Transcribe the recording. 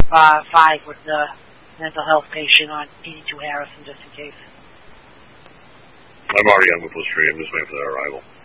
5 with the mental health patient on 82 Harrison, just in case. I'm already on Whipple Street. I'm just waiting for their arrival.